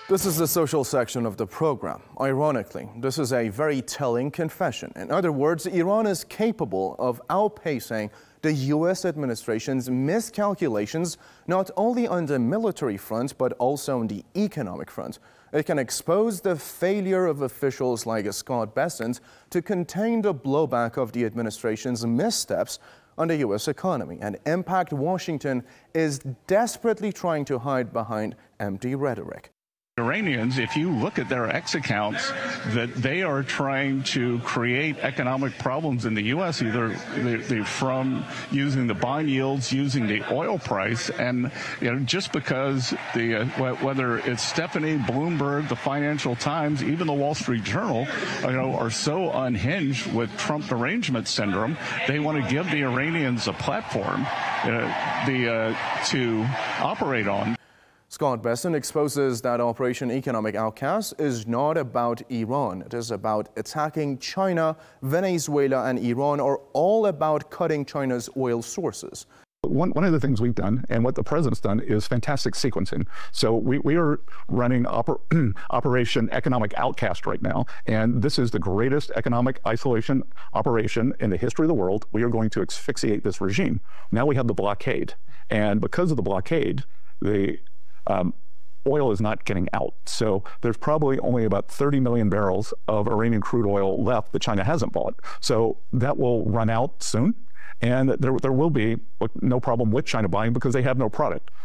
This is the social section of the program. Ironically, this is a very telling confession. In other words, Iran is capable of outpacing the U.S. administration's miscalculations, not only on the military front, but also on the economic front. It can expose the failure of officials like Scott Bessent to contain the blowback of the administration's missteps on the U.S. economy, an impact Washington is desperately trying to hide behind empty rhetoric. Iranians, if you look at their X accounts, that they are trying to create economic problems in the U.S., either from using the bond yields, using the oil price, and just because whether it's Stephanie, Bloomberg, the Financial Times, even the Wall Street Journal, are so unhinged with Trump derangement syndrome, they want to give the Iranians a platform to operate on. Scott Bessent exposes that Operation Economic Outcast is not about Iran. It is about attacking China. Venezuela and Iran are all about cutting China's oil sources. One of the things we've done, and what the president's done, is fantastic sequencing. So we are running Operation Economic Outcast right now, and this is the greatest economic isolation operation in the history of the world. We are going to asphyxiate this regime. Now we have the blockade, and because of the blockade, the oil is not getting out. So there's probably only about 30 million barrels of Iranian crude oil left that China hasn't bought. So that will run out soon. And there will be no problem with China buying because they have no product.